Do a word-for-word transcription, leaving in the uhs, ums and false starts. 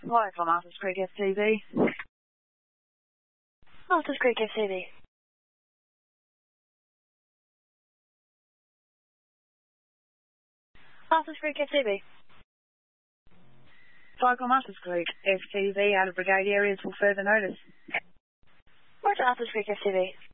Hi, from Arthur's Creek S T V. Arthur's Creek S T V. Arthur's Creek S T V. Cyclone Arthur's Creek S T V out of brigade areas for further notice. Where's Arthur's Creek S T V?